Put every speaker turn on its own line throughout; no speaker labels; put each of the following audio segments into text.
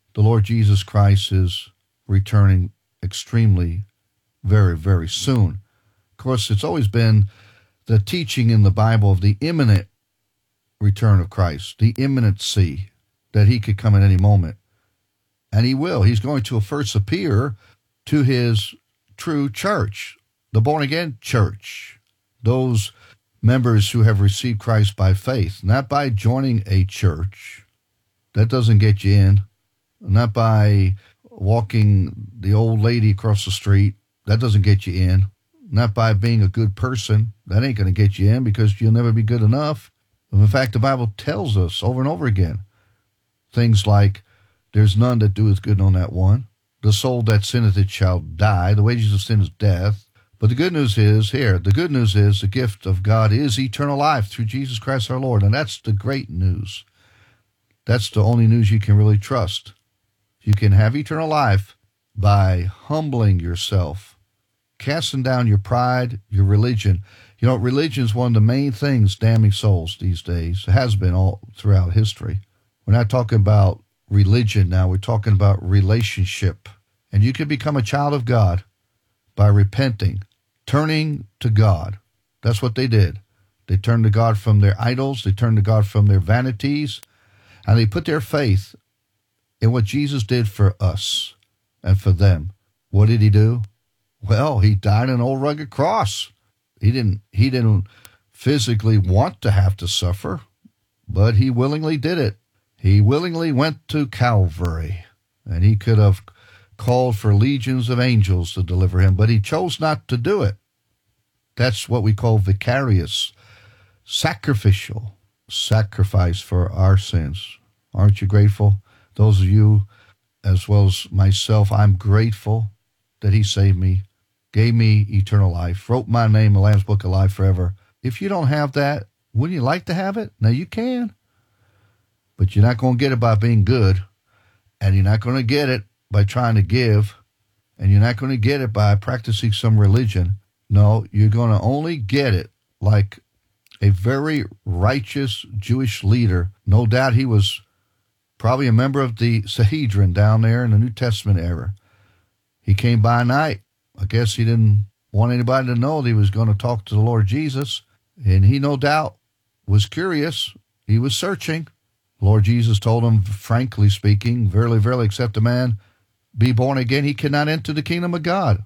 the Lord Jesus Christ is returning extremely, very, very soon. Of course, it's always been the teaching in the Bible of the imminent return of Christ, the imminency that he could come at any moment. And he will. He's going to first appear to his true church, the born-again church, those members who have received Christ by faith, not by joining a church. That doesn't get you in. Not by walking the old lady across the street. That doesn't get you in. Not by being a good person. That ain't going to get you in because you'll never be good enough. In fact, the Bible tells us over and over again things like, there's none that doeth good on that one. The soul that sinneth it shall die. The wages of sin is death. But the good news is here. The good news is the gift of God is eternal life through Jesus Christ our Lord. And that's the great news. That's the only news you can really trust. You can have eternal life by humbling yourself, casting down your pride, your religion. You know, religion is one of the main things damning souls these days. It has been all throughout history. We're not talking about religion now. We're talking about relationship. And you can become a child of God by repenting, turning to God. That's what they did. They turned to God from their idols. They turned to God from their vanities. And they put their faith in what Jesus did for us and for them. What did he do? Well, he died on an old rugged cross. He didn't physically want to have to suffer, but he willingly did it. He willingly went to Calvary, and he could have called for legions of angels to deliver him, but he chose not to do it. That's what we call vicarious, sacrificial sacrifice for our sins. Aren't you grateful? Those of you, as well as myself, I'm grateful that he saved me, gave me eternal life, wrote my name in the Lamb's Book of Life forever. If you don't have that, wouldn't you like to have it? Now you can, but you're not going to get it by being good, and you're not going to get it by trying to give, and you're not going to get it by practicing some religion. No, you're going to only get it like a very righteous Jewish leader. No doubt he was probably a member of the Sanhedrin down there in the New Testament era. He came by night. I guess he didn't want anybody to know that he was going to talk to the Lord Jesus. And he no doubt was curious. He was searching. Lord Jesus told him, frankly speaking, verily, verily, except a man be born again, he cannot enter the kingdom of God.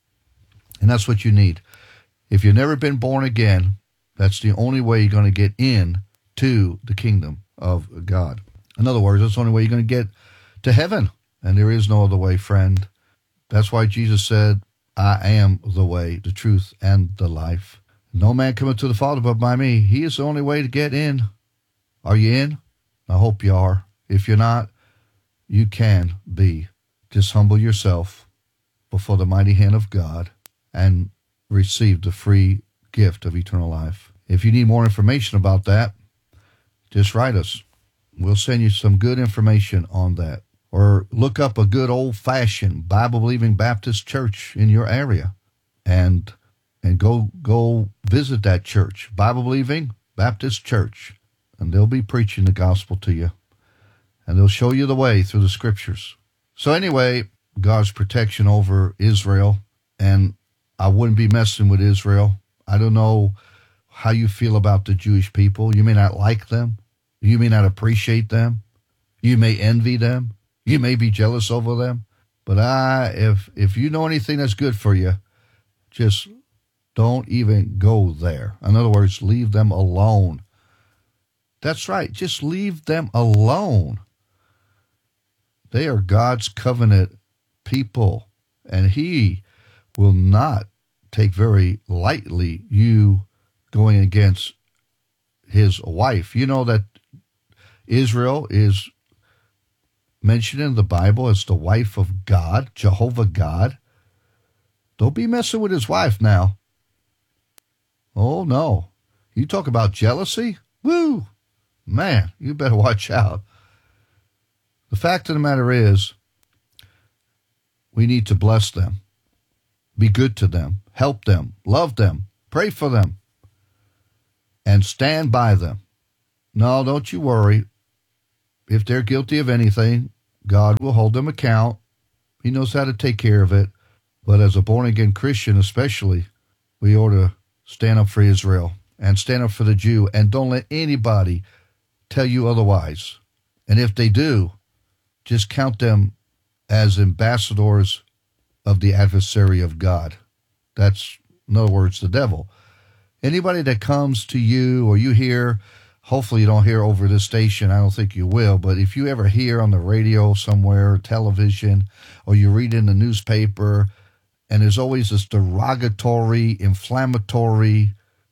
And that's what you need. If you've never been born again, that's the only way you're going to get in to the kingdom of God. In other words, that's the only way you're going to get to heaven. And there is no other way, friend. That's why Jesus said, I am the way, the truth, and the life. No man cometh to the Father but by me. He is the only way to get in. Are you in? I hope you are. If you're not, you can be. Just humble yourself before the mighty hand of God and receive the free gift of eternal life. If you need more information about that, just write us. We'll send you some good information on that. Or look up a good old-fashioned Bible-believing Baptist church in your area and go visit that church, Bible-believing Baptist church, and they'll be preaching the gospel to you. And they'll show you the way through the scriptures. So anyway, God's protection over Israel, and I wouldn't be messing with Israel. I don't know how you feel about the Jewish people. You may not like them. You may not appreciate them. You may envy them. You may be jealous over them. But if you know anything that's good for you, just don't even go there. In other words, leave them alone. That's right. Just leave them alone. They are God's covenant people, and he will not take very lightly you going against his wife. You know that Israel is mentioned in the Bible as the wife of God, Jehovah God. Don't be messing with his wife now. Oh, no. You talk about jealousy? Woo! Man, you better watch out. The fact of the matter is, we need to bless them, be good to them, help them, love them, pray for them, and stand by them. No, don't you worry. If they're guilty of anything, God will hold them account. He knows how to take care of it. But as a born-again Christian especially, we ought to stand up for Israel and stand up for the Jew, and don't let anybody tell you otherwise. And if they do, just count them as ambassadors of the adversary of God. That's, in other words, the devil. Anybody that comes to you or you hear, hopefully you don't hear over this station, I don't think you will, but if you ever hear on the radio somewhere, television, or you read in the newspaper, and there's always this derogatory, inflammatory,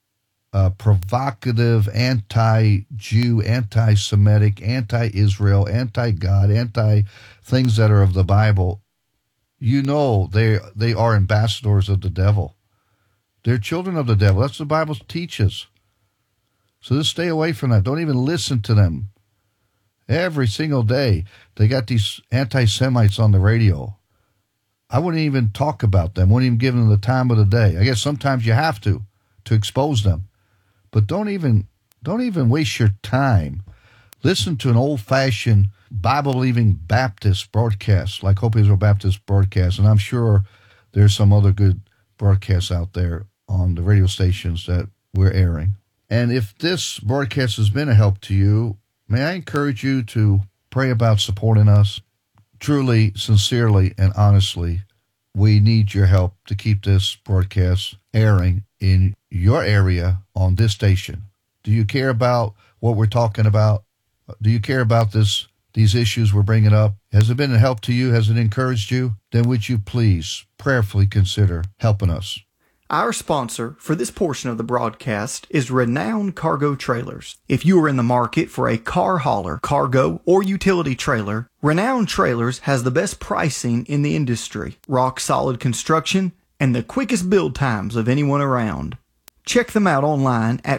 provocative, anti-Jew, anti-Semitic, anti-Israel, anti-God, anti-things that are of the Bible, you know they are ambassadors of the devil. They're children of the devil. That's what the Bible teaches. So just stay away from that. Don't even listen to them. Every single day, they got these anti-Semites on the radio. I wouldn't even talk about them. Wouldn't even give them the time of the day. I guess sometimes you have to expose them. But don't even waste your time. Listen to an old-fashioned Bible-believing Baptist broadcast, like Hope Israel Baptist broadcast. And I'm sure there's some other good broadcasts out there on the radio stations that we're airing. And if this broadcast has been a help to you, may I encourage you to pray about supporting us. Truly, sincerely, and honestly, we need your help to keep this broadcast airing in your area on this station. Do you care about what we're talking about? Do you care about these issues we're bringing up? Has it been a help to you? Has it encouraged you? Then would you please prayerfully consider helping us?
Our sponsor for this portion of the broadcast is Renowned Cargo Trailers. If you are in the market for a car hauler, cargo, or utility trailer, Renowned Trailers has the best pricing in the industry, rock solid construction, and the quickest build times of anyone around. Check them out online at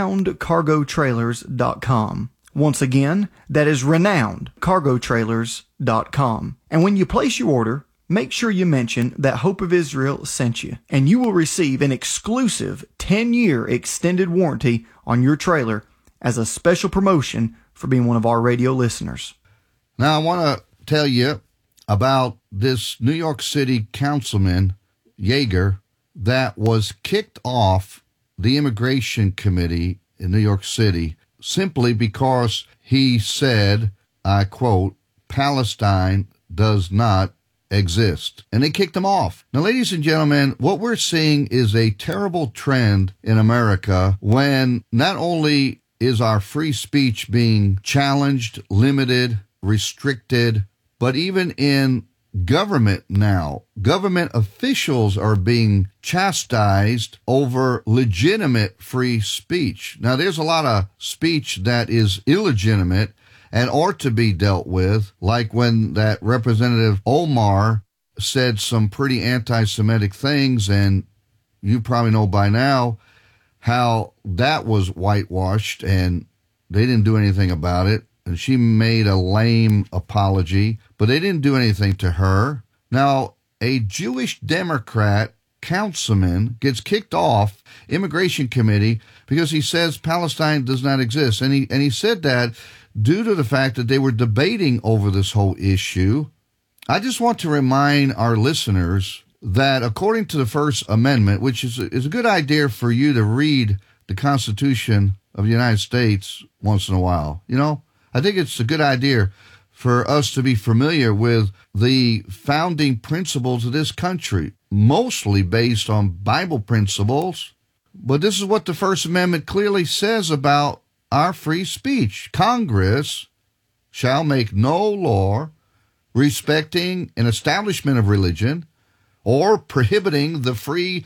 renownedcargotrailers.com. Once again, that is renownedcargotrailers.com. And when you place your order, make sure you mention that Hope of Israel sent you, and you will receive an exclusive 10-year extended warranty on your trailer as a special promotion for being one of our radio listeners.
Now, I want to tell you about this New York City councilman, Yeager, that was kicked off the immigration committee in New York City simply because he said, I quote, Palestine does not exist. And they kicked him off. Now, ladies and gentlemen, what we're seeing is a terrible trend in America when not only is our free speech being challenged, limited, restricted, but even in government now, government officials are being chastised over legitimate free speech. Now, there's a lot of speech that is illegitimate and ought to be dealt with, like when that Representative Omar said some pretty anti-Semitic things, and you probably know by now how that was whitewashed, and they didn't do anything about it. And she made a lame apology, but they didn't do anything to her. Now, a Jewish Democrat councilman gets kicked off immigration committee because he says Palestine does not exist. And he said that due to the fact that they were debating over this whole issue. I just want to remind our listeners that according to the First Amendment, which is a good idea for you to read the Constitution of the United States once in a while, you know, I think it's a good idea for us to be familiar with the founding principles of this country, mostly based on Bible principles. But this is what the First Amendment clearly says about our free speech. Congress shall make no law respecting an establishment of religion or prohibiting the free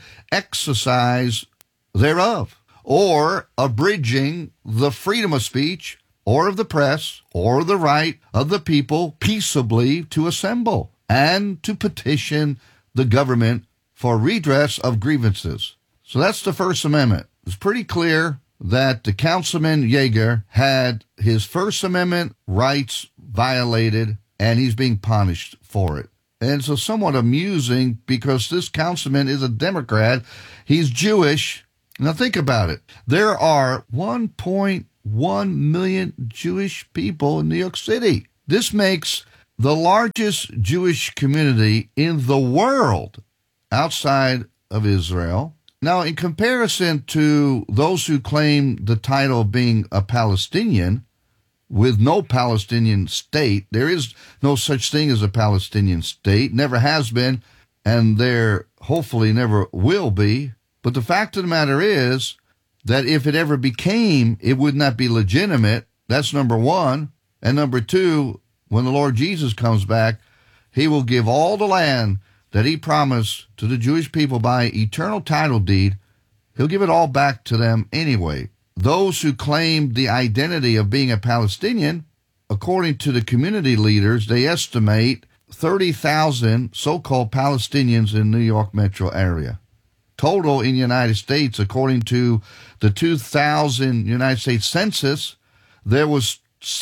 exercise thereof, or abridging the freedom of speech or of the press, or the right of the people peaceably to assemble and to petition the government for redress of grievances. So that's the First Amendment. It's pretty clear that the councilman Yeager had his First Amendment rights violated, and he's being punished for it. And so somewhat amusing because this councilman is a Democrat. He's Jewish. Now think about it. There are 1.1 million Jewish people in New York City. This makes the largest Jewish community in the world outside of Israel. Now, in comparison to those who claim the title of being a Palestinian, with no Palestinian state, there is no such thing as a Palestinian state, never has been, and there hopefully never will be. But the fact of the matter is that if it ever became, it would not be legitimate. That's number one. And number two, when the Lord Jesus comes back, he will give all the land that he promised to the Jewish people by eternal title deed. He'll give it all back to them anyway. Those who claim the identity of being a Palestinian, according to the community leaders, they estimate 30,000 so-called Palestinians in New York metro area. Total in the United States, according to the 2000 United States Census, there was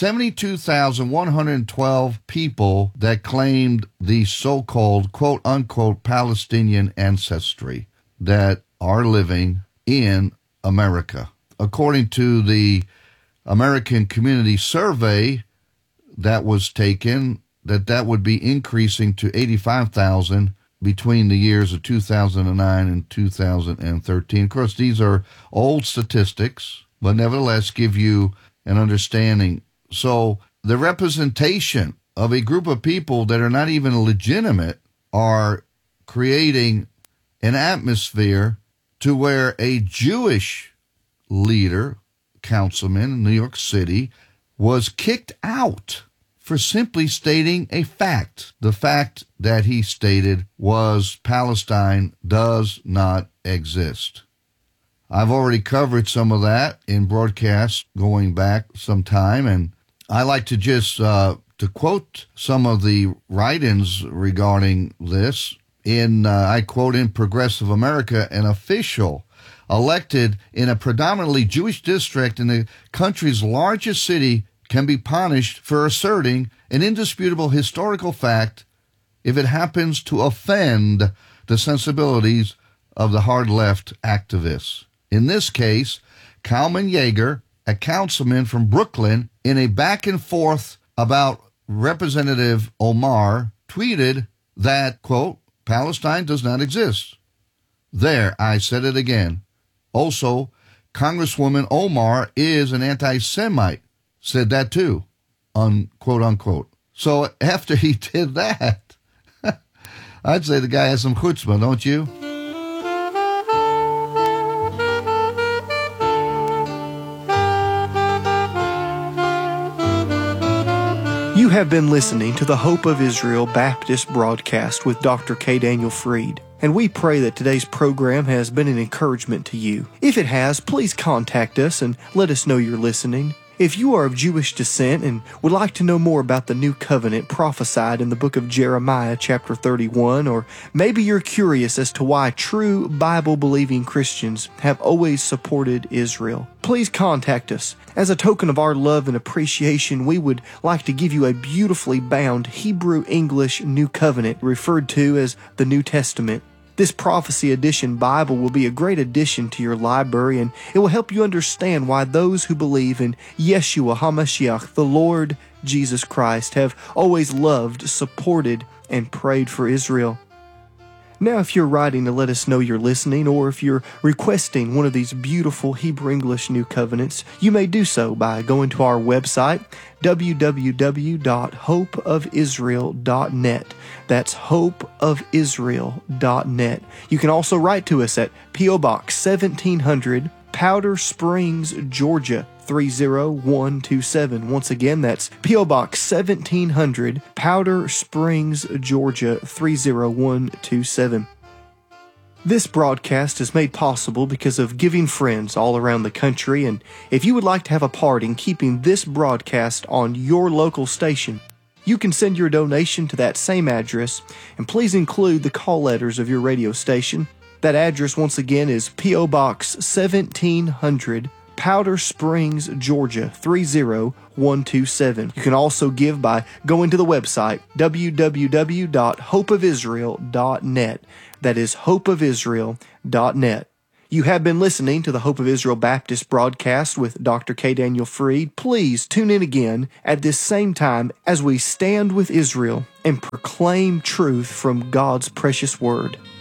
72,112 people that claimed the so-called quote-unquote Palestinian ancestry that are living in America. According to the American Community Survey that was taken, that would be increasing to 85,000 between the years of 2009 and 2013. Of course, these are old statistics, but nevertheless give you an understanding. So the representation of a group of people that are not even legitimate are creating an atmosphere to where a Jewish leader, councilman in New York City, was kicked out for simply stating a fact. The fact that he stated was Palestine does not exist. I've already covered some of that in broadcasts going back some time, and I like to just to quote some of the write-ins regarding this. I quote, in Progressive America, an official elected in a predominantly Jewish district in the country's largest city can be punished for asserting an indisputable historical fact if it happens to offend the sensibilities of the hard-left activists. In this case, Kalman Yeager, a councilman from Brooklyn, in a back and forth about Representative Omar, tweeted that, quote, Palestine does not exist. There, I said it again. Also, Congresswoman Omar is an anti-Semite, said that too, quote unquote. So after he did that, I'd say the guy has some chutzpah, don't you?
You have been listening to the Hope of Israel Baptist broadcast with Dr. K. Daniel Fried, and we pray that today's program has been an encouragement to you. If it has, please contact us and let us know you're listening. If you are of Jewish descent and would like to know more about the new covenant prophesied in the book of Jeremiah chapter 31, or maybe you're curious as to why true Bible-believing Christians have always supported Israel, please contact us. As a token of our love and appreciation, we would like to give you a beautifully bound Hebrew-English New Covenant referred to as the New Testament. This Prophecy Edition Bible will be a great addition to your library, and it will help you understand why those who believe in Yeshua HaMashiach, the Lord Jesus Christ, have always loved, supported, and prayed for Israel. Now, if you're writing to let us know you're listening, or if you're requesting one of these beautiful Hebrew-English New Covenants, you may do so by going to our website, www.hopeofisrael.net. That's hopeofisrael.net. You can also write to us at P.O. Box 1700, Powder Springs, Georgia 30127. Once again, that's P.O. Box 1700, Powder Springs, Georgia 30127. This broadcast is made possible because of giving friends all around the country, and if you would like to have a part in keeping this broadcast on your local station, you can send your donation to that same address, and please include the call letters of your radio station. That address, once again, is P.O. Box 1700, Powder Springs, Georgia 30127. You can also give by going to the website, www.hopeofisrael.net. That is hopeofisrael.net. You have been listening to the Hope of Israel Baptist broadcast with Dr. K. Daniel Freed. Please tune in again at this same time as we stand with Israel and proclaim truth from God's precious word.